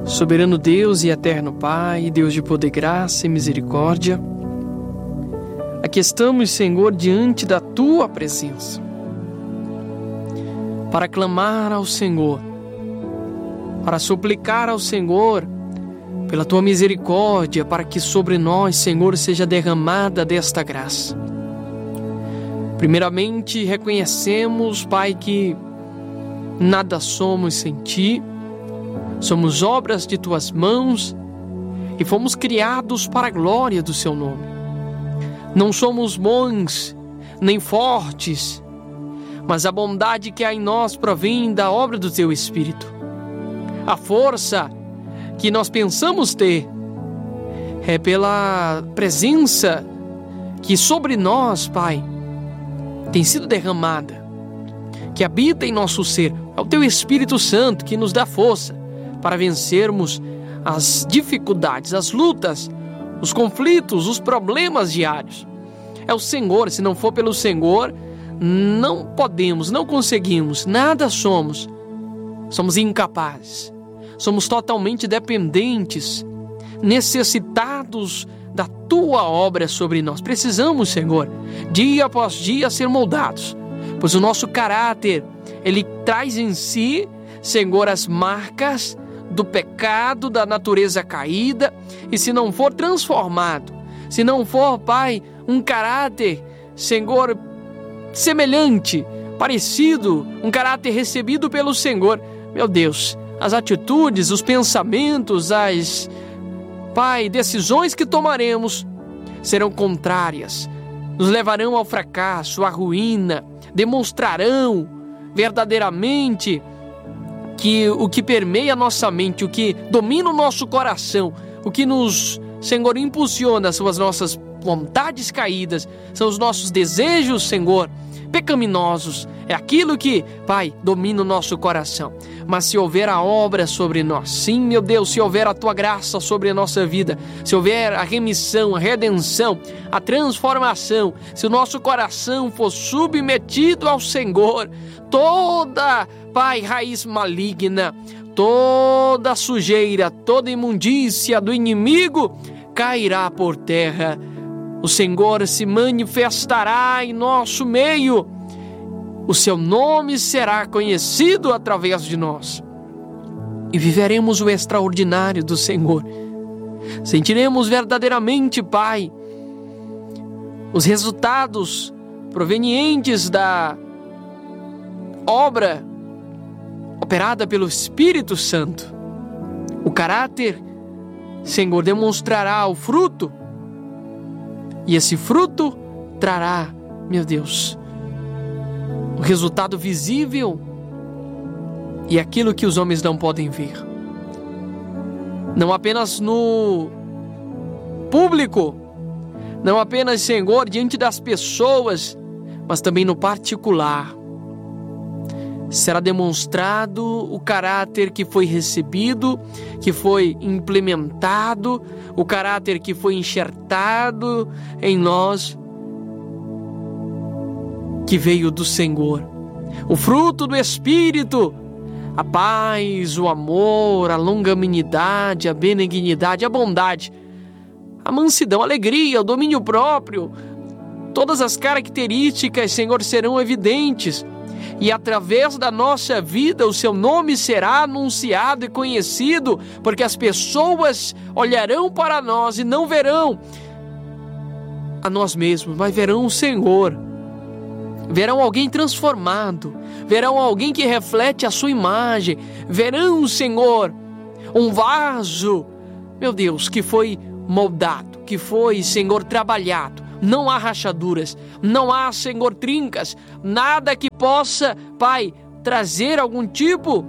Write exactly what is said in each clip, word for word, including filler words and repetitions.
Soberano Deus e eterno Pai, Deus de poder, graça e misericórdia, aqui estamos, Senhor, diante da Tua presença, para clamar ao Senhor, para suplicar ao Senhor pela Tua misericórdia, para que sobre nós, Senhor, seja derramada desta graça. Primeiramente, reconhecemos, Pai, que nada somos sem Ti, somos obras de Tuas mãos e fomos criados para a glória do Seu nome. Não somos bons nem fortes, mas a bondade que há em nós provém da obra do Teu Espírito. A força que nós pensamos ter é pela presença que sobre nós, Pai, tem sido derramada, que habita em nosso ser. É o Teu Espírito Santo que nos dá força para vencermos as dificuldades, as lutas, os conflitos, os problemas diários. É o Senhor. Se não for pelo Senhor, não podemos, não conseguimos, nada somos. Somos incapazes, somos totalmente dependentes, necessitados da Tua obra sobre nós. Precisamos, Senhor, dia após dia ser moldados, pois o nosso caráter, ele traz em si, Senhor, as marcas do pecado, da natureza caída, e se não for transformado, se não for, Pai, um caráter, Senhor, semelhante, parecido, um caráter recebido pelo Senhor, meu Deus, as atitudes, os pensamentos, as, Pai, decisões que tomaremos serão contrárias, nos levarão ao fracasso, à ruína, demonstrarão verdadeiramente que o que permeia a nossa mente, o que domina o nosso coração, o que nos, Senhor, impulsiona são as nossas vontades caídas, são os nossos desejos, Senhor, pecaminosos. É aquilo que, Pai, domina o nosso coração. Mas se houver a obra sobre nós, sim, meu Deus, se houver a Tua graça sobre a nossa vida, se houver a remissão, a redenção, a transformação, se o nosso coração for submetido ao Senhor, toda, Pai, raiz maligna, toda sujeira, toda imundícia do inimigo cairá por terra. O Senhor se manifestará em nosso meio. O Seu nome será conhecido através de nós. E viveremos o extraordinário do Senhor. Sentiremos verdadeiramente, Pai, os resultados provenientes da obra operada pelo Espírito Santo. O caráter, Senhor, demonstrará o fruto, e esse fruto trará, meu Deus, o resultado visível e aquilo que os homens não podem ver. Não apenas no público, não apenas, Senhor, diante das pessoas, mas também no particular. Será demonstrado o caráter que foi recebido, que foi implementado, o caráter que foi enxertado em nós, que veio do Senhor. O fruto do Espírito, a paz, o amor, a longanimidade, a benignidade, a bondade, a mansidão, a alegria, o domínio próprio, todas as características, Senhor, serão evidentes. E através da nossa vida o Seu nome será anunciado e conhecido, porque as pessoas olharão para nós e não verão a nós mesmos, mas verão o Senhor. Verão alguém transformado, verão alguém que reflete a Sua imagem, verão, Senhor, um vaso, meu Deus, que foi moldado, que foi, Senhor, trabalhado. Não há rachaduras, não há, Senhor, trincas, nada que possa, Pai, trazer algum tipo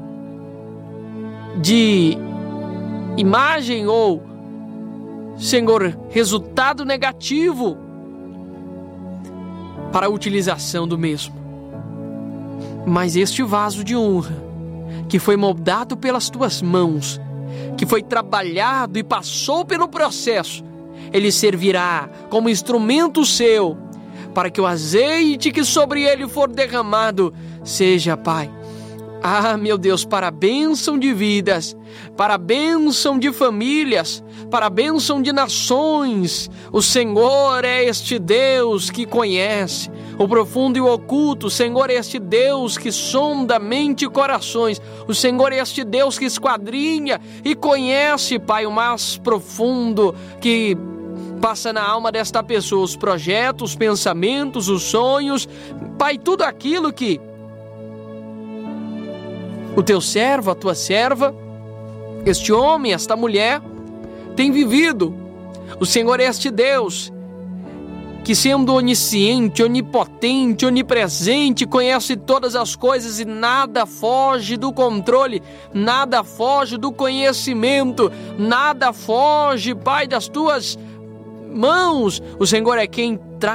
de imagem ou, Senhor, resultado negativo para a utilização do mesmo. Mas este vaso de honra, que foi moldado pelas Tuas mãos, que foi trabalhado e passou pelo processo, ele servirá como instrumento Seu, para que o azeite que sobre ele for derramado seja, Pai, Ah, meu Deus, para a bênção de vidas, para a bênção de famílias, para a bênção de nações. O Senhor é este Deus que conhece o profundo e o oculto. O Senhor é este Deus que sonda mente e corações. O Senhor é este Deus que esquadrinha e conhece, Pai, o mais profundo que passa na alma desta pessoa, os projetos, os pensamentos, os sonhos, Pai, tudo aquilo que o teu servo, a tua serva, este homem, esta mulher, tem vivido. O Senhor é este Deus que, sendo onisciente, onipotente, onipresente, conhece todas as coisas e nada foge do controle, nada foge do conhecimento, nada foge, Pai, das tuas mãos. O Senhor é quem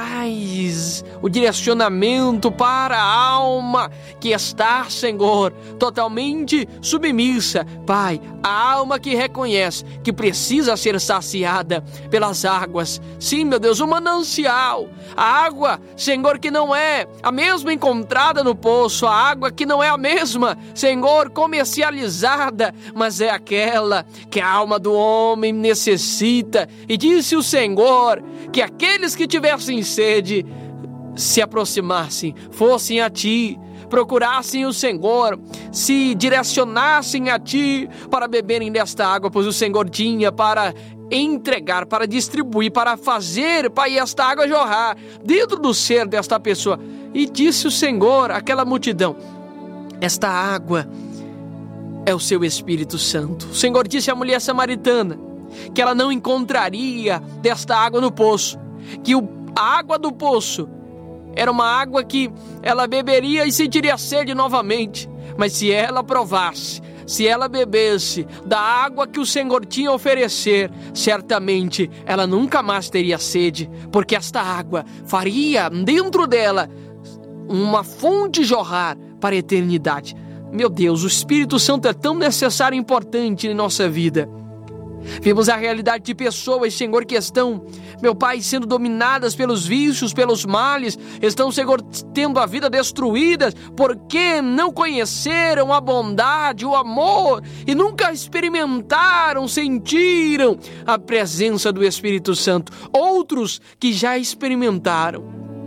traz o direcionamento para a alma que está, Senhor, totalmente submissa. Pai, a alma que reconhece que precisa ser saciada pelas águas. Sim, meu Deus, o manancial, a água, Senhor, que não é a mesma encontrada no poço, a água que não é a mesma, Senhor, comercializada, mas é aquela que a alma do homem necessita. E disse o Senhor que aqueles que tivessem sede se aproximassem, fossem a Ti, procurassem o Senhor, se direcionassem a Ti para beberem desta água, pois o Senhor tinha para entregar, para distribuir, para fazer, Pai, esta água jorrar dentro do ser desta pessoa. E disse o Senhor àquela multidão: esta água é o seu Espírito Santo. O Senhor disse à mulher samaritana que ela não encontraria desta água no poço, que o, a água do poço era uma água que ela beberia e sentiria sede novamente, mas se ela provasse, se ela bebesse da água que o Senhor tinha a oferecer, certamente ela nunca mais teria sede, porque esta água faria dentro dela uma fonte jorrar para a eternidade. Meu Deus, o Espírito Santo é tão necessário e importante em nossa vida. Vemos a realidade de pessoas, Senhor, que estão, meu Pai, sendo dominadas pelos vícios, pelos males, estão, Senhor, tendo a vida destruída porque não conheceram a bondade, o amor e nunca experimentaram, sentiram a presença do Espírito Santo. Outros que já experimentaram,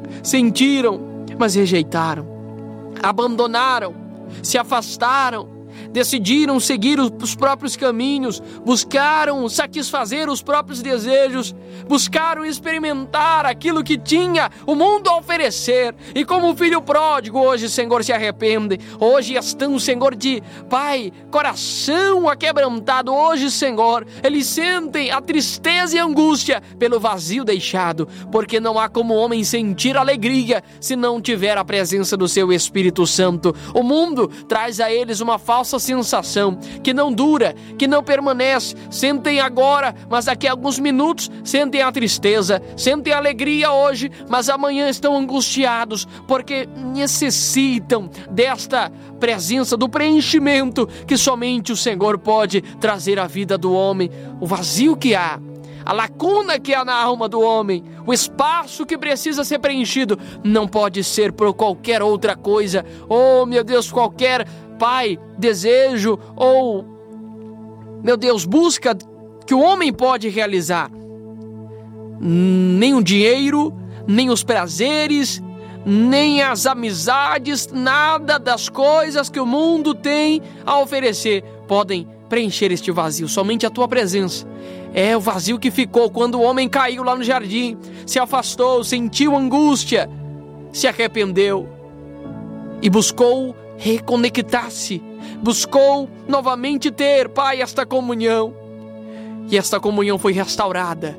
sentiram, mas rejeitaram, abandonaram, se afastaram, decidiram seguir os próprios caminhos, buscaram satisfazer os próprios desejos, buscaram experimentar aquilo que tinha o mundo a oferecer, e como o filho pródigo hoje, Senhor, se arrepende. Hoje estão, Senhor, de Pai, coração aquebrantado. Hoje, Senhor, eles sentem a tristeza e a angústia pelo vazio deixado, porque não há como o homem sentir alegria se não tiver a presença do seu Espírito Santo. O mundo traz a eles uma falsa sensação que não dura, que não permanece. Sentem agora, mas daqui a alguns minutos sentem a tristeza, sentem a alegria hoje, mas amanhã estão angustiados porque necessitam desta presença, do preenchimento que somente o Senhor pode trazer à vida do homem. O vazio que há, a lacuna que há na alma do homem, o espaço que precisa ser preenchido, não pode ser por qualquer outra coisa. Oh, meu Deus, qualquer, Pai, desejo ou, meu Deus, busca que o homem pode realizar. Nem o dinheiro, nem os prazeres, nem as amizades, nada das coisas que o mundo tem a oferecer podem preencher este vazio. Somente a tua presença é o vazio que ficou quando o homem caiu lá no jardim, se afastou, sentiu angústia, se arrependeu e buscou reconectar-se, buscou novamente ter, Pai, esta comunhão, e esta comunhão foi restaurada.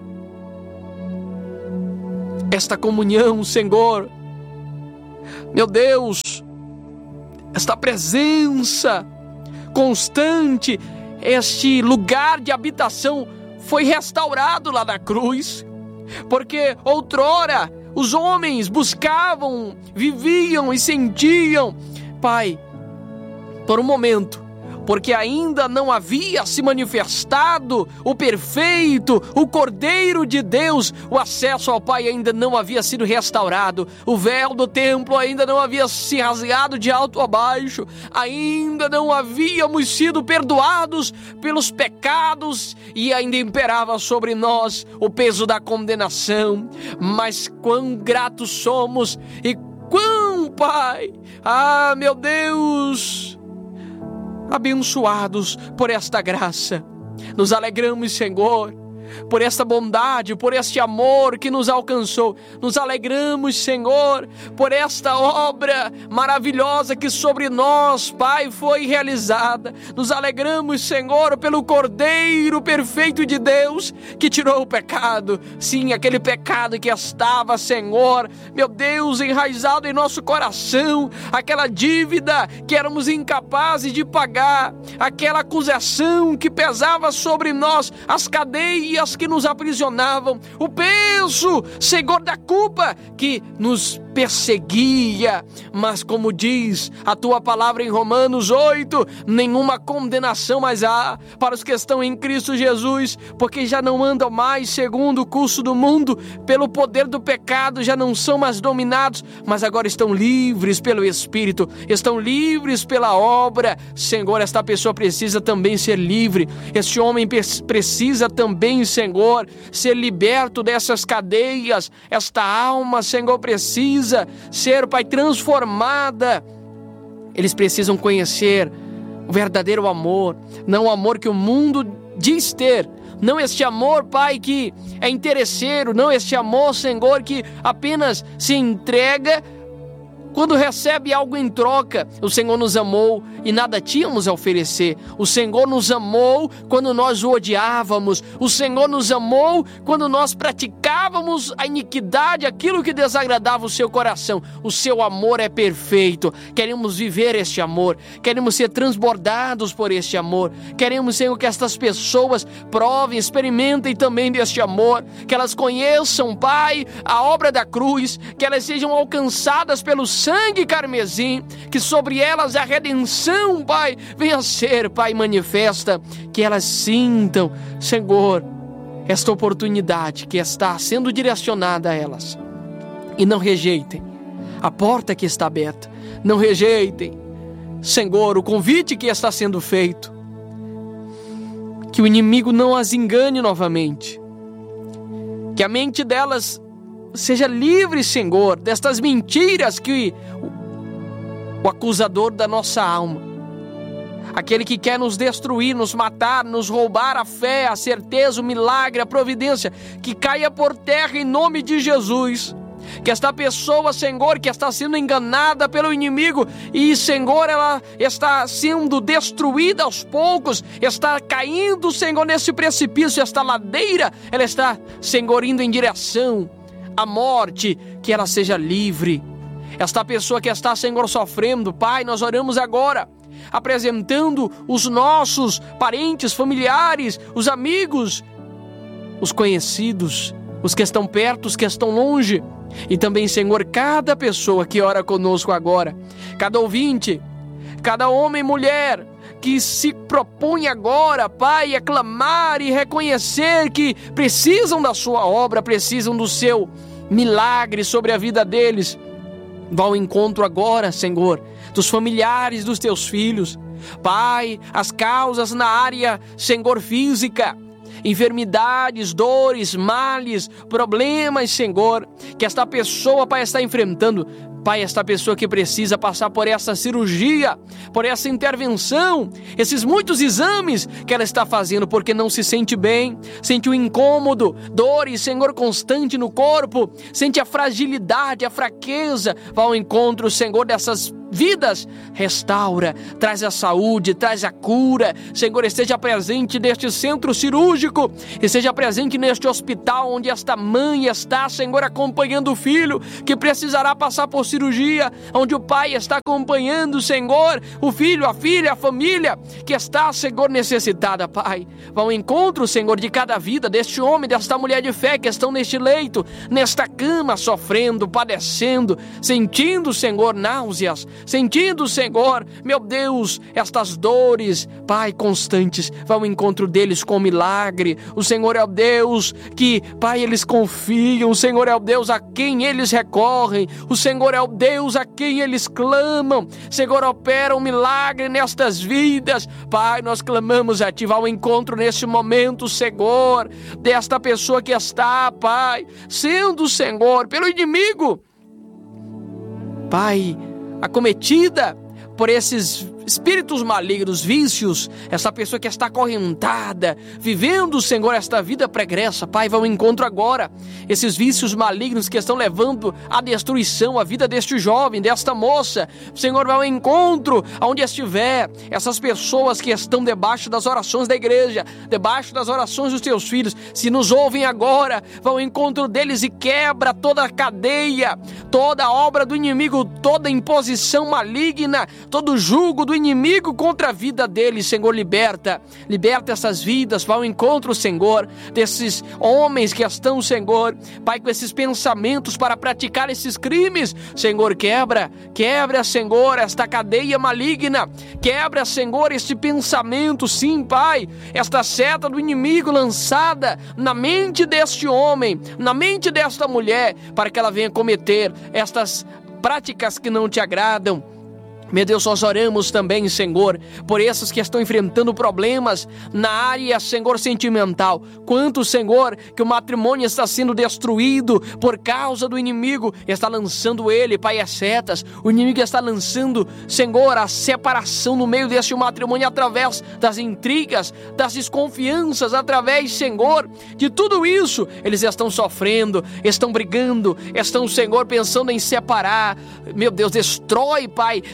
Esta comunhão, Senhor, meu Deus, esta presença constante, este lugar de habitação foi restaurado lá na cruz, porque outrora os homens buscavam, viviam e sentiam, Pai, por um momento, porque ainda não havia se manifestado o perfeito, o Cordeiro de Deus. O acesso ao Pai ainda não havia sido restaurado, o véu do templo ainda não havia se rasgado de alto a baixo, ainda não havíamos sido perdoados pelos pecados e ainda imperava sobre nós o peso da condenação. Mas quão gratos somos e quão, Pai, ah, meu Deus, abençoados por esta graça. Nos alegramos, Senhor, por esta bondade, por este amor que nos alcançou. Nos alegramos, Senhor, por esta obra maravilhosa que sobre nós, Pai, foi realizada. Nos alegramos, Senhor, pelo Cordeiro perfeito de Deus que tirou o pecado. Sim, aquele pecado que estava, Senhor, meu Deus, enraizado em nosso coração, aquela dívida que éramos incapazes de pagar, aquela acusação que pesava sobre nós, as cadeias que nos aprisionavam, o peso, Senhor, da culpa que nos perseguia. Mas como diz a tua palavra em Romanos oito, nenhuma condenação mais há para os que estão em Cristo Jesus, porque já não andam mais segundo o curso do mundo, pelo poder do pecado, já não são mais dominados, mas agora estão livres pelo Espírito, estão livres pela obra. Senhor, esta pessoa precisa também ser livre, este homem precisa também, Senhor, ser liberto dessas cadeias, esta alma, Senhor, precisa ser, Pai, transformada. Eles precisam conhecer o verdadeiro amor, não o amor que o mundo diz ter, não este amor, Pai, que é interesseiro, não este amor, Senhor, que apenas se entrega quando recebe algo em troca. O Senhor nos amou e nada tínhamos a oferecer. O Senhor nos amou quando nós o odiávamos. O Senhor nos amou quando nós praticávamos a iniquidade, aquilo que desagradava o seu coração. O seu amor é perfeito. Queremos viver este amor. Queremos ser transbordados por este amor. Queremos, Senhor, que estas pessoas provem, experimentem também deste amor. Que elas conheçam, Pai, a obra da cruz. Que elas sejam alcançadas pelo sangue carmesim, que sobre elas a redenção, Pai, venha a ser, Pai, manifesta, que elas sintam, Senhor, esta oportunidade que está sendo direcionada a elas, e não rejeitem a porta que está aberta, não rejeitem, Senhor, o convite que está sendo feito, que o inimigo não as engane novamente, que a mente delas seja livre, Senhor, destas mentiras que o, o acusador da nossa alma, aquele que quer nos destruir, nos matar, nos roubar a fé, a certeza, o milagre, a providência, que caia por terra em nome de Jesus. Que esta pessoa, Senhor, que está sendo enganada pelo inimigo e, Senhor, ela está sendo destruída aos poucos, está caindo, Senhor, nesse precipício, esta ladeira, ela está, Senhor, indo em direção a morte, que ela seja livre. Esta pessoa que está, Senhor, sofrendo, Pai, nós oramos agora, apresentando os nossos parentes, familiares, os amigos, os conhecidos, os que estão perto, os que estão longe, e também, Senhor, cada pessoa que ora conosco agora, cada ouvinte, cada homem e mulher que se propõe agora, Pai, a clamar e reconhecer que precisam da sua obra, precisam do seu milagre sobre a vida deles. Vá ao encontro agora, Senhor, dos familiares dos teus filhos. Pai, as causas na área, Senhor, física, enfermidades, dores, males, problemas, Senhor, que esta pessoa, Pai, está enfrentando. Pai, esta pessoa que precisa passar por essa cirurgia, por essa intervenção, esses muitos exames que ela está fazendo porque não se sente bem, sente o incômodo, dores, Senhor, constante no corpo, sente a fragilidade, a fraqueza. Vá ao encontro, Senhor, dessas vidas, restaura, traz a saúde, traz a cura. Senhor, esteja presente neste centro cirúrgico, esteja presente neste hospital onde esta mãe está, Senhor, acompanhando o filho que precisará passar por cirurgia, onde o pai está acompanhando, Senhor, o filho, a filha, a família que está, Senhor, necessitada. Pai, vá ao encontro, Senhor, de cada vida, deste homem, desta mulher de fé que estão neste leito, nesta cama, sofrendo, padecendo, sentindo, Senhor, náuseas, sentindo, Senhor, meu Deus, estas dores, Pai, constantes, vá ao encontro deles com milagre. O Senhor é o Deus que, Pai, eles confiam, o Senhor é o Deus a quem eles recorrem, o Senhor é o Deus a quem eles clamam. Senhor, opera um milagre nestas vidas. Pai, nós clamamos a Ti, vá ao encontro neste momento, Senhor, desta pessoa que está, Pai, sendo, Senhor, pelo inimigo, Pai, acometida por esses espíritos malignos, vícios, essa pessoa que está acorrentada, vivendo, Senhor, esta vida pregressa. Pai, vá ao encontro agora, esses vícios malignos que estão levando à destruição a vida deste jovem, desta moça. Senhor, vá ao encontro aonde estiver, essas pessoas que estão debaixo das orações da igreja, debaixo das orações dos Teus filhos, se nos ouvem agora, vá ao encontro deles e quebra toda a cadeia, toda a obra do inimigo, toda imposição maligna, todo jugo do inimigo contra a vida deles. Senhor, liberta, liberta essas vidas, vá ao encontro, Senhor, desses homens que estão, Senhor, Pai, com esses pensamentos para praticar esses crimes. Senhor, quebra, quebra, Senhor, esta cadeia maligna, quebra, Senhor, este pensamento, sim, Pai, esta seta do inimigo lançada na mente deste homem, na mente desta mulher, para que ela venha cometer estas práticas que não Te agradam. Meu Deus, nós oramos também, Senhor, por esses que estão enfrentando problemas na área, Senhor, sentimental. Quanto, Senhor, que o matrimônio está sendo destruído por causa do inimigo, está lançando ele, Pai, as setas. O inimigo está lançando, Senhor, a separação no meio deste matrimônio através das intrigas, das desconfianças, através, Senhor, de tudo isso. Eles estão sofrendo, estão brigando, estão, Senhor, pensando em separar. Meu Deus, destrói, Pai,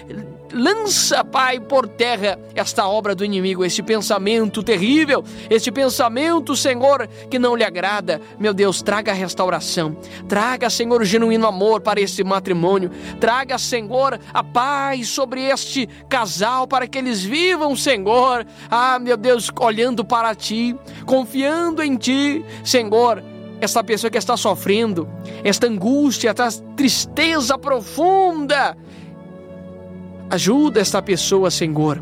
lança, Pai, por terra esta obra do inimigo, este pensamento terrível, este pensamento, Senhor, que não lhe agrada. Meu Deus, traga a restauração, traga, Senhor, o genuíno amor para este matrimônio, traga, Senhor, a paz sobre este casal, para que eles vivam, Senhor, ah, meu Deus, olhando para Ti, confiando em Ti, Senhor. Essa pessoa que está sofrendo, esta angústia, esta tristeza profunda, ajuda esta pessoa, Senhor.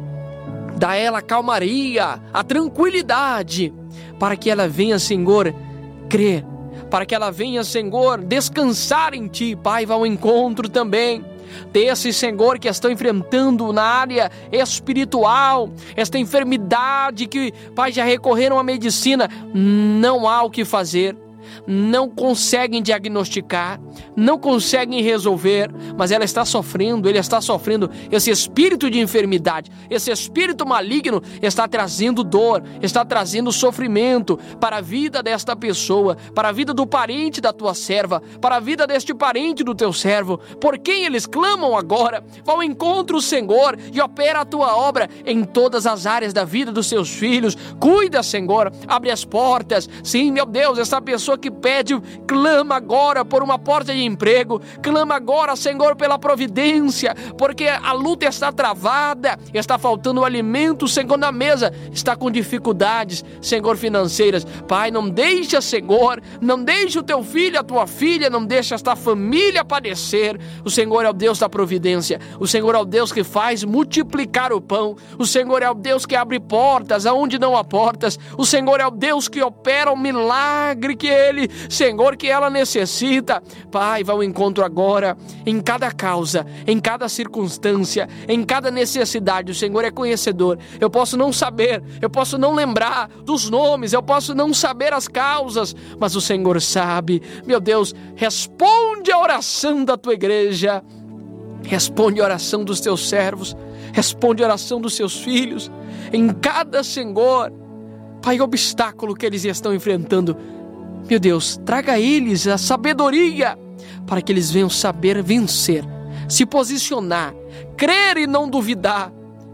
Dá a ela a calmaria, a tranquilidade, para que ela venha, Senhor, crer, para que ela venha, Senhor, descansar em Ti. Pai, vá ao encontro também desses, Senhor, que estão enfrentando na área espiritual, esta enfermidade que, Pai, já recorreram à medicina, não há o que fazer, não conseguem diagnosticar, não conseguem resolver, mas ela está sofrendo, ele está sofrendo. Esse espírito de enfermidade, esse espírito maligno está trazendo dor, está trazendo sofrimento para a vida desta pessoa, para a vida do parente da Tua serva, para a vida deste parente do Teu servo, por quem eles clamam agora. Vá ao encontro, Senhor, e opera a Tua obra em todas as áreas da vida dos Seus filhos. Cuida, Senhor, abre as portas. Sim, meu Deus, essa pessoa que pede, clama agora por uma porta de emprego, clama agora, Senhor, pela providência, porque a luta está travada, está faltando alimento, Senhor, na mesa, está com dificuldades, Senhor, financeiras. Pai, não deixa, Senhor, não deixa o Teu filho, a Tua filha, não deixa esta família padecer. O Senhor é o Deus da providência, o Senhor é o Deus que faz multiplicar o pão, o Senhor é o Deus que abre portas aonde não há portas, o Senhor é o Deus que opera o milagre que Ele, Senhor, que ela necessita. Pai, vá ao encontro agora em cada causa, em cada circunstância, em cada necessidade. O Senhor é conhecedor. Eu posso não saber, eu posso não lembrar dos nomes, eu posso não saber as causas, mas o Senhor sabe. Meu Deus, responde a oração da Tua igreja, responde a oração dos Teus servos, responde a oração dos Seus filhos, em cada, Senhor, Pai, obstáculo que eles estão enfrentando. Meu Deus, traga a eles a sabedoria para que eles venham saber vencer, se posicionar, crer e não duvidar,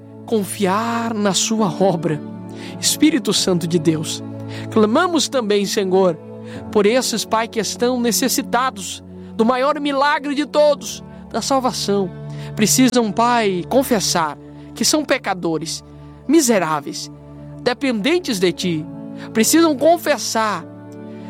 confiar na Sua obra. Espírito Santo de Deus, clamamos também, Senhor, por esses, Pai, que estão necessitados do maior milagre de todos, da salvação. Precisam, Pai, confessar que são pecadores, miseráveis, dependentes de Ti. Precisam confessar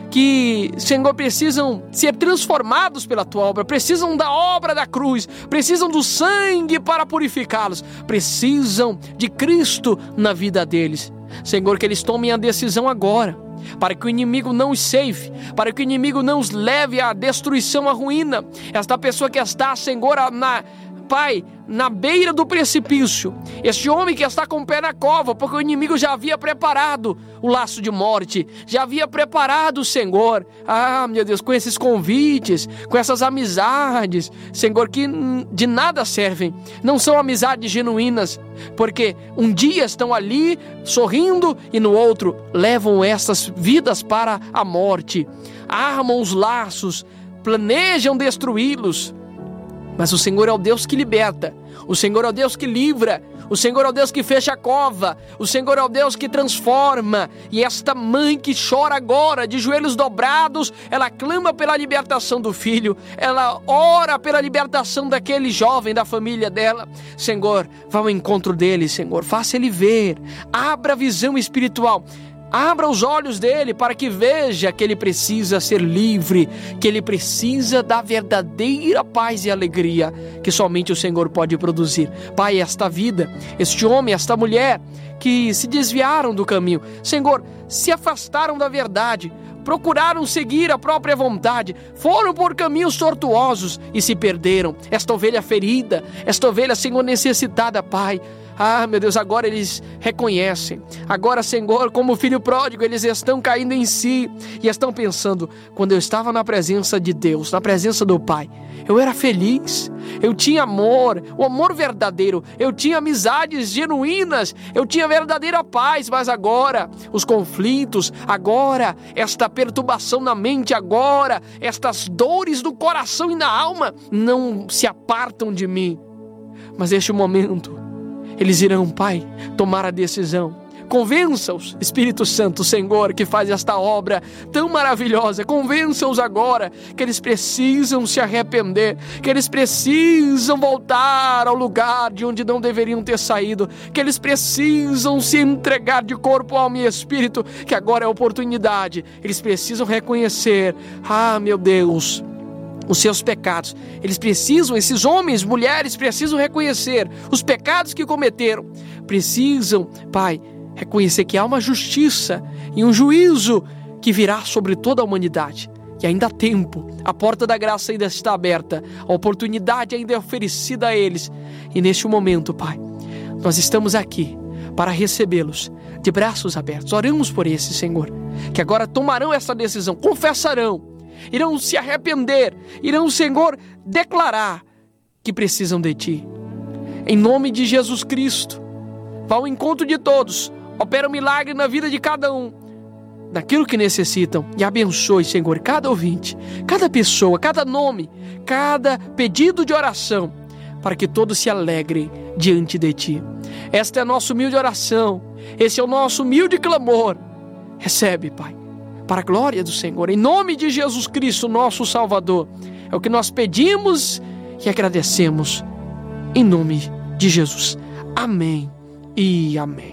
que, Senhor, precisam ser transformados pela Tua obra, precisam da obra da cruz, precisam do sangue para purificá-los, precisam de Cristo na vida deles. Senhor, que eles tomem a decisão agora, para que o inimigo não os ceife, para que o inimigo não os leve à destruição, à ruína. Esta pessoa que está, Senhor, na... Pai, na beira do precipício, este homem que está com o pé na cova, porque o inimigo já havia preparado o laço de morte, já havia preparado, Senhor, ah, meu Deus, com esses convites, com essas amizades, Senhor, que de nada servem, não são amizades genuínas, porque um dia estão ali sorrindo e no outro levam essas vidas para a morte, armam os laços, planejam destruí-los. Mas o Senhor é o Deus que liberta, o Senhor é o Deus que livra, o Senhor é o Deus que fecha a cova, o Senhor é o Deus que transforma. E esta mãe que chora agora, de joelhos dobrados, ela clama pela libertação do filho, ela ora pela libertação daquele jovem, da família dela. Senhor, vá ao encontro dele, Senhor, faça ele ver, abra a visão espiritual. Abra os olhos dele para que veja que ele precisa ser livre, que ele precisa da verdadeira paz e alegria que somente o Senhor pode produzir. Pai, esta vida, este homem, esta mulher que se desviaram do caminho, Senhor, se afastaram da verdade, procuraram seguir a própria vontade, foram por caminhos tortuosos e se perderam. Esta ovelha ferida, esta ovelha, Senhor, necessitada, Pai, ah, meu Deus, agora eles reconhecem. Agora, Senhor, como filho pródigo, eles estão caindo em si e estão pensando, quando eu estava na presença de Deus, na presença do Pai, eu era feliz, eu tinha amor, o amor verdadeiro, eu tinha amizades genuínas, eu tinha verdadeira paz, mas agora, os conflitos, agora, esta perturbação na mente, agora, estas dores do coração e na alma, não se apartam de mim. Mas neste momento, eles irão, Pai, tomar a decisão. Convença-os, Espírito Santo, Senhor, que faz esta obra tão maravilhosa. Convença-os agora que eles precisam se arrepender, que eles precisam voltar ao lugar de onde não deveriam ter saído, que eles precisam se entregar de corpo, alma e espírito, que agora é a oportunidade. Eles precisam reconhecer, ah, meu Deus, os seus pecados. Eles precisam, esses homens, mulheres, precisam reconhecer os pecados que cometeram. Precisam, Pai, reconhecer que há uma justiça e um juízo que virá sobre toda a humanidade. E ainda há tempo, a porta da graça ainda está aberta, a oportunidade ainda é oferecida a eles. E neste momento, Pai, nós estamos aqui para recebê-los de braços abertos. Oramos por esses, Senhor, que agora tomarão essa decisão, confessarão, irão se arrepender, irão, Senhor, declarar que precisam de Ti. Em nome de Jesus Cristo, vá ao encontro de todos, opera um milagre na vida de cada um, daquilo que necessitam, e abençoe, Senhor, cada ouvinte, cada pessoa, cada nome, cada pedido de oração, para que todos se alegrem diante de Ti. Esta é a nossa humilde oração, esse é o nosso humilde clamor. Recebe, Pai, para a glória do Senhor, em nome de Jesus Cristo, nosso Salvador. É o que nós pedimos e agradecemos, em nome de Jesus. Amém e amém.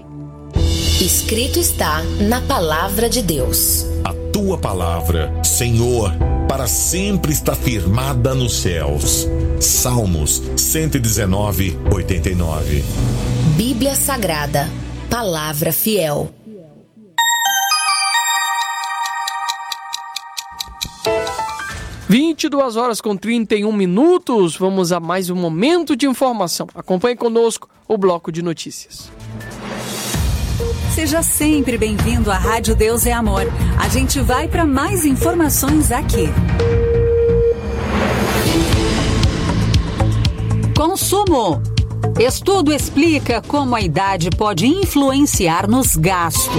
Escrito está na Palavra de Deus. A Tua Palavra, Senhor, para sempre está firmada nos céus. Salmos cento e dezenove, oitenta e nove. Bíblia Sagrada, Palavra Fiel. vinte e duas horas com trinta e um minutos, vamos a mais um momento de informação. Acompanhe conosco o bloco de notícias. Seja sempre bem-vindo à Rádio Deus é Amor. A gente vai para mais informações aqui. Consumo. Estudo explica como a idade pode influenciar nos gastos.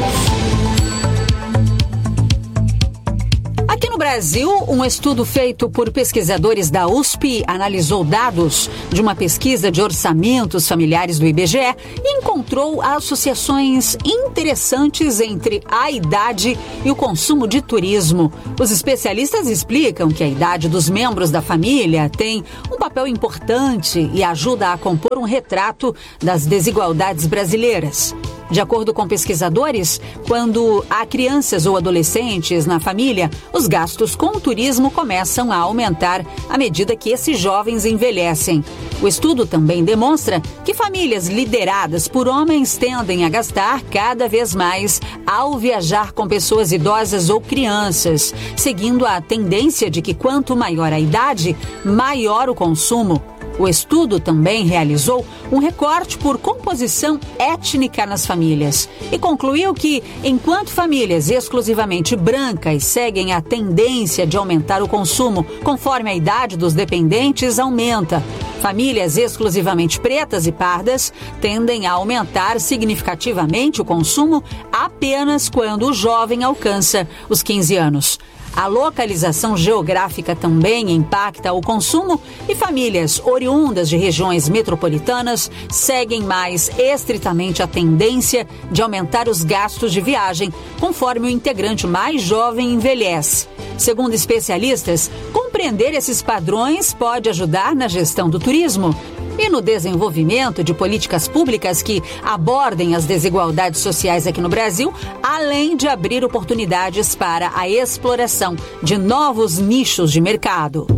Aqui no Brasil, um estudo feito por pesquisadores da U S P analisou dados de uma pesquisa de orçamentos familiares do I B G E e encontrou associações interessantes entre a idade e o consumo de turismo. Os especialistas explicam que a idade dos membros da família tem um papel importante e ajuda a compor um retrato das desigualdades brasileiras. De acordo com pesquisadores, quando há crianças ou adolescentes na família, os gastos com o turismo começam a aumentar à medida que esses jovens envelhecem. O estudo também demonstra que famílias lideradas por homens tendem a gastar cada vez mais ao viajar com pessoas idosas ou crianças, seguindo a tendência de que quanto maior a idade, maior o consumo. O estudo também realizou um recorte por composição étnica nas famílias e concluiu que, enquanto famílias exclusivamente brancas seguem a tendência de aumentar o consumo conforme a idade dos dependentes aumenta, famílias exclusivamente pretas e pardas tendem a aumentar significativamente o consumo apenas quando o jovem alcança os quinze anos. A localização geográfica também impacta o consumo e famílias oriundas de regiões metropolitanas seguem mais estritamente a tendência de aumentar os gastos de viagem, conforme o integrante mais jovem envelhece. Segundo especialistas, compreender esses padrões pode ajudar na gestão do turismo e no desenvolvimento de políticas públicas que abordem as desigualdades sociais aqui no Brasil, além de abrir oportunidades para a exploração de novos nichos de mercado.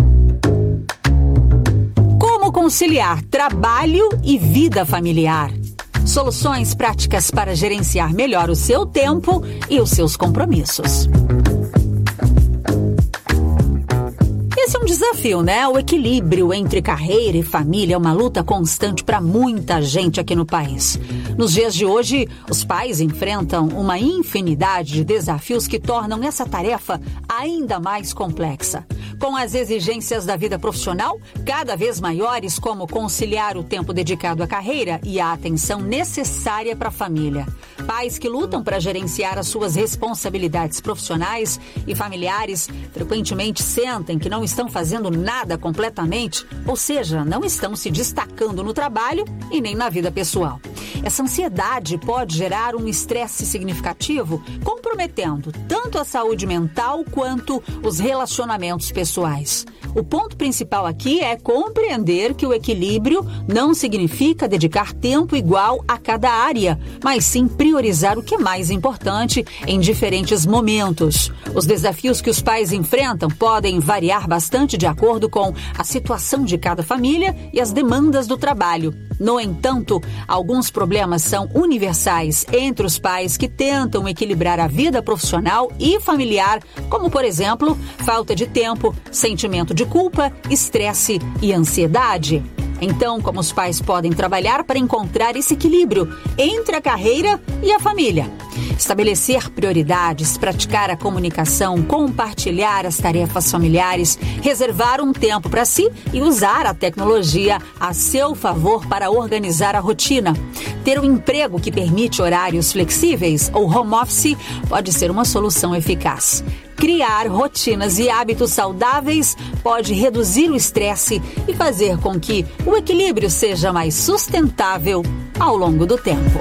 Como conciliar trabalho e vida familiar? Soluções práticas para gerenciar melhor o seu tempo e os seus compromissos. Esse é um desafio, né? O equilíbrio entre carreira e família é uma luta constante para muita gente aqui no país. Nos dias de hoje, os pais enfrentam uma infinidade de desafios que tornam essa tarefa ainda mais complexa. Com as exigências da vida profissional cada vez maiores, como conciliar o tempo dedicado à carreira e a atenção necessária para a família. Pais que lutam para gerenciar as suas responsabilidades profissionais e familiares frequentemente sentem que não estão fazendo nada completamente, ou seja, não estão se destacando no trabalho e nem na vida pessoal. Essa ansiedade pode gerar um estresse significativo, comprometendo tanto a saúde mental quanto os relacionamentos pessoais. O ponto principal aqui é compreender que o equilíbrio não significa dedicar tempo igual a cada área, mas sim priorizar o que é mais importante em diferentes momentos. Os desafios que os pais enfrentam podem variar bastante de acordo com a situação de cada família e as demandas do trabalho. No entanto, alguns problemas são universais entre os pais que tentam equilibrar a vida profissional e familiar, como, por exemplo, falta de tempo, sentimento de culpa, estresse e ansiedade. Então, como os pais podem trabalhar para encontrar esse equilíbrio entre a carreira e a família? Estabelecer prioridades, praticar a comunicação, compartilhar as tarefas familiares, reservar um tempo para si e usar a tecnologia a seu favor para organizar a rotina. Ter um emprego que permite horários flexíveis ou home office pode ser uma solução eficaz. Criar rotinas e hábitos saudáveis pode reduzir o estresse e fazer com que o equilíbrio seja mais sustentável ao longo do tempo.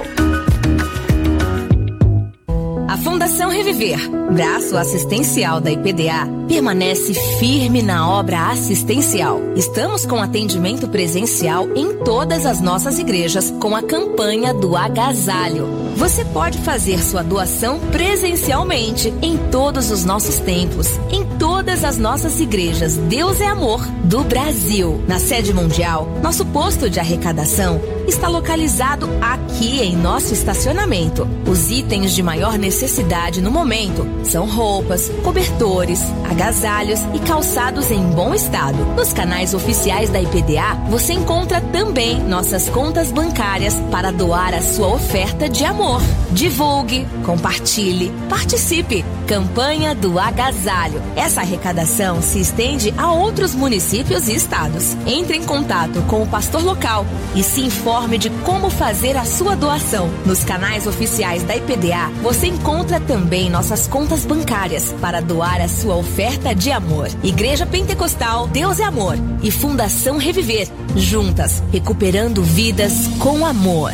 A Fundação Reviver, braço assistencial da I P D A, permanece firme na obra assistencial. Estamos com atendimento presencial em todas as nossas igrejas com a campanha do agasalho. Você pode fazer sua doação presencialmente em todos os nossos templos, em todas as nossas igrejas Deus é Amor do Brasil. Na sede mundial, nosso posto de arrecadação está localizado aqui em nosso estacionamento. Os itens de maior necessidade no momento são roupas, cobertores, agasalhos e calçados em bom estado. Nos canais oficiais da I P D A, você encontra também nossas contas bancárias para doar a sua oferta de amor. Divulgue, compartilhe, participe. Campanha do Agasalho. Essa arrecadação se estende a outros municípios e estados. Entre em contato com o pastor local e se informe de como fazer a sua doação. Nos canais oficiais da I P D A, você encontra também nossas contas bancárias para doar a sua oferta de amor. Igreja Pentecostal Deus é Amor e Fundação Reviver, juntas, recuperando vidas com amor.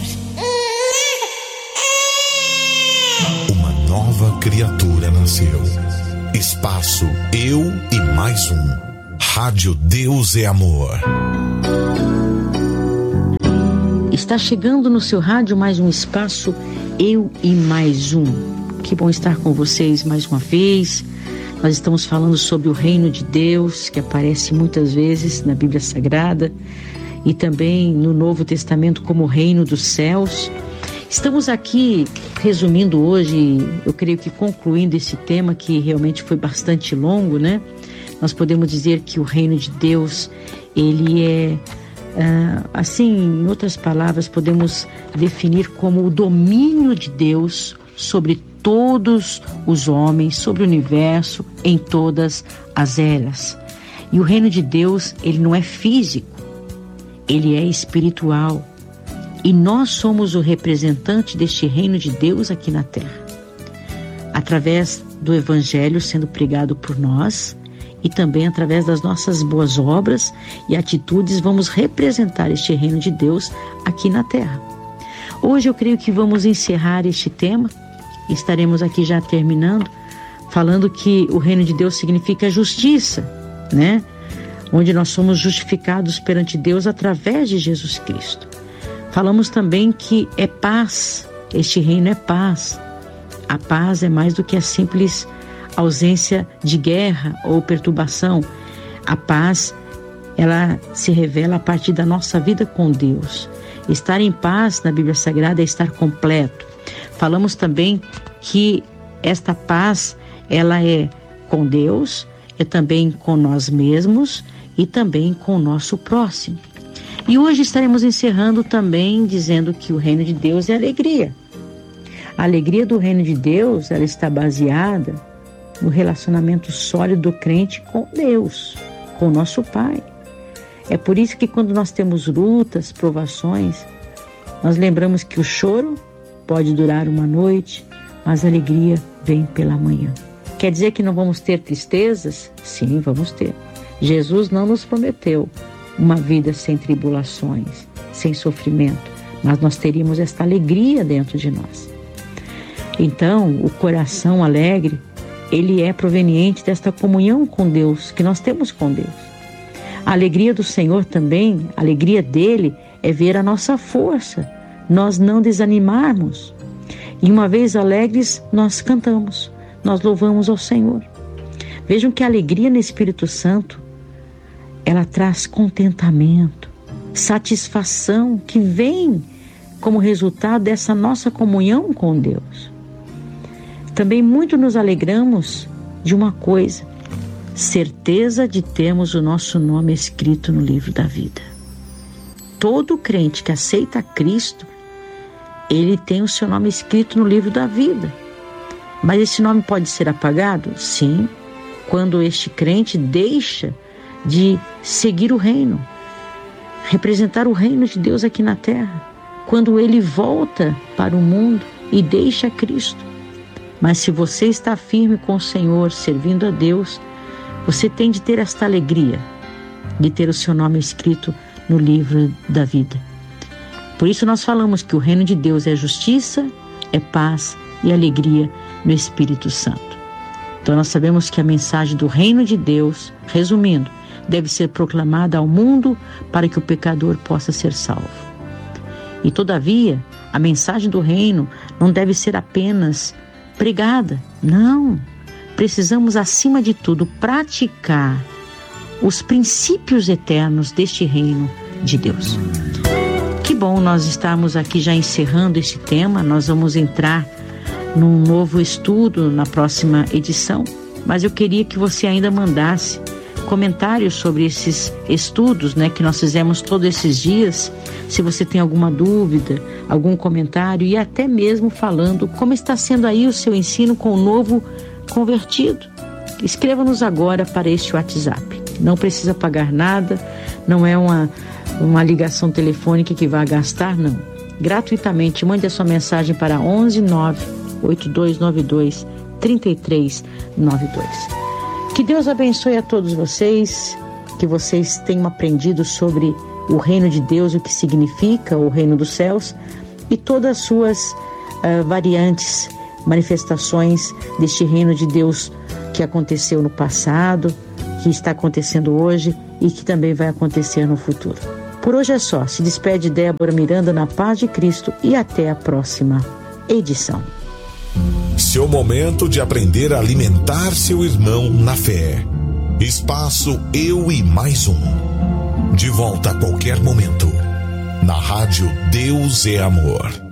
Uma nova criatura nasceu. Espaço Eu e Mais Um. Rádio Deus é Amor. Está chegando no seu rádio mais um espaço Eu e Mais Um. Que bom estar com vocês mais uma vez. Nós estamos falando sobre o reino de Deus, que aparece muitas vezes na Bíblia Sagrada e também no Novo Testamento como o reino dos céus. Estamos aqui resumindo hoje, eu creio que concluindo esse tema que realmente foi bastante longo, né? Nós podemos dizer que o reino de Deus, ele é, uh, assim, em outras palavras, podemos definir como o domínio de Deus sobre todos os homens, sobre o universo, em todas as eras. E o reino de Deus, ele não é físico, ele é espiritual. E nós somos o representante deste reino de Deus aqui na terra. Através do Evangelho sendo pregado por nós e também através das nossas boas obras e atitudes, vamos representar este reino de Deus aqui na terra. Hoje eu creio que vamos encerrar este tema. Estaremos aqui já terminando, falando que o reino de Deus significa justiça, né? Onde nós somos justificados perante Deus através de Jesus Cristo. Falamos também que é paz, este reino é paz. A paz é mais do que a simples ausência de guerra ou perturbação. A paz, ela se revela a partir da nossa vida com Deus. Estar em paz na Bíblia Sagrada é estar completo. Falamos também que esta paz, ela é com Deus, é também com nós mesmos e também com o nosso próximo. E hoje estaremos encerrando também dizendo que o reino de Deus é alegria. A alegria do reino de Deus, ela está baseada no relacionamento sólido do crente com Deus, com o nosso Pai. É por isso que quando nós temos lutas, provações, nós lembramos que o choro pode durar uma noite, mas a alegria vem pela manhã. Quer dizer que não vamos ter tristezas? Sim, vamos ter. Jesus não nos prometeu uma vida sem tribulações, sem sofrimento, mas nós teríamos esta alegria dentro de nós. Então, o coração alegre, ele é proveniente desta comunhão com Deus, que nós temos com Deus. A alegria do Senhor também, a alegria dele é ver a nossa força, nós não desanimarmos. E uma vez alegres, nós cantamos, nós louvamos ao Senhor. Vejam que a alegria no Espírito Santo, ela traz contentamento, satisfação que vem como resultado dessa nossa comunhão com Deus. Também muito nos alegramos de uma coisa, certeza de termos o nosso nome escrito no livro da vida. Todo crente que aceita Cristo, ele tem o seu nome escrito no livro da vida. Mas esse nome pode ser apagado? Sim, quando este crente deixa de seguir o reino, representar o reino de Deus aqui na terra, quando ele volta para o mundo e deixa Cristo. Mas se você está firme com o Senhor, servindo a Deus, você tem de ter esta alegria de ter o seu nome escrito no livro da vida. Por isso nós falamos que o reino de Deus é justiça, é paz e alegria no Espírito Santo. Então nós sabemos que a mensagem do reino de Deus, resumindo, deve ser proclamada ao mundo para que o pecador possa ser salvo. E todavia, a mensagem do reino não deve ser apenas pregada. Não. Precisamos, acima de tudo, praticar os princípios eternos deste reino de Deus. Que bom nós estarmos aqui já encerrando esse tema. Nós vamos entrar num novo estudo na próxima edição, mas eu queria que você ainda mandasse comentários sobre esses estudos, né, que nós fizemos todos esses dias. Se você tem alguma dúvida, algum comentário e até mesmo falando como está sendo aí o seu ensino com o novo convertido, escreva-nos agora para este WhatsApp. Não precisa pagar nada, não é uma, uma ligação telefônica que vai gastar, não. Gratuitamente, mande a sua mensagem para onze nove oito dois nove dois três três nove dois. Que Deus abençoe a todos vocês, que vocês tenham aprendido sobre o reino de Deus, o que significa o reino dos céus e todas as suas uh, variantes, manifestações deste reino de Deus que aconteceu no passado, que está acontecendo hoje e que também vai acontecer no futuro. Por hoje é só. Se despede Débora Miranda na paz de Cristo e até a próxima edição. Seu momento de aprender a alimentar seu irmão na fé. Espaço Eu e Mais Um. De volta a qualquer momento. Na rádio Deus é Amor.